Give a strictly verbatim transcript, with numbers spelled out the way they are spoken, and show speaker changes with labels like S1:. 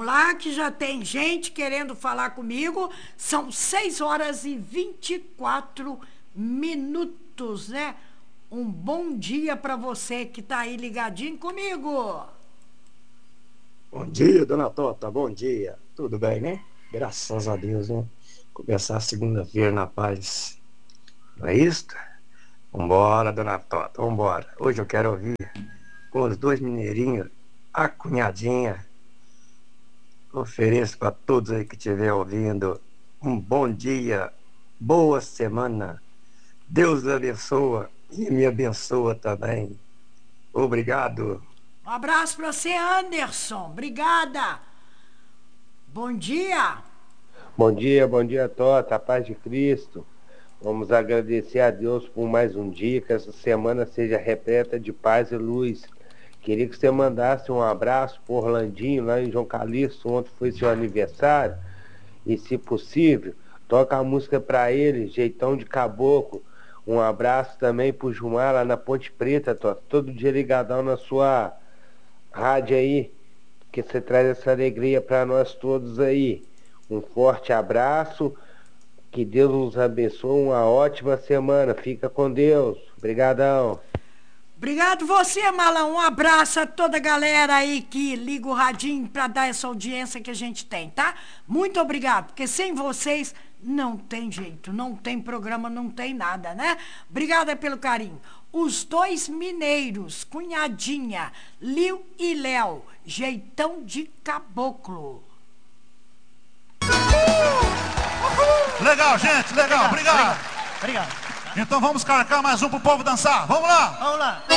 S1: lá que já tem gente querendo falar comigo. São seis horas e vinte e quatro minutos, né? Um bom dia para você que tá aí ligadinho comigo.
S2: Bom dia, dona Tota, bom dia. Tudo bem, né? Graças a Deus, né? Começar a segunda-feira na paz. Não é isso? Vambora, dona Tota, vambora. Hoje eu quero ouvir com os dois mineirinhos, a cunhadinha. Ofereço para todos aí que estiver ouvindo um bom dia, boa semana. Deus abençoa e me abençoa também. Obrigado.
S1: Um abraço para você, Anderson. Obrigada. Bom dia.
S3: Bom dia, bom dia, Tota, a paz de Cristo. Vamos agradecer a Deus por mais um dia, que essa semana seja repleta de paz e luz. Queria que você mandasse um abraço pro Orlandinho, lá em João Calixto, ontem foi seu aniversário. E, se possível, toca a música pra ele, Jeitão de Caboclo. Um abraço também pro Jumar, lá na Ponte Preta, Tota, todo dia ligadão na sua rádio aí, que você traz essa alegria pra nós todos aí. Um forte abraço, que Deus nos abençoe, uma ótima semana, fica com Deus, obrigadão.
S1: Obrigado você, Malão. Um abraço a toda a galera aí que liga o radinho para dar essa audiência que a gente tem, tá? Muito obrigado, porque sem vocês não tem jeito, não tem programa, não tem nada, né? Obrigada pelo carinho. Os dois mineiros, cunhadinha, Liu e Léo, Jeitão de Caboclo.
S4: Legal, gente, legal, obrigado.
S5: Obrigado.
S4: Então vamos carcar mais um pro povo dançar. Vamos lá.
S5: Vamos lá.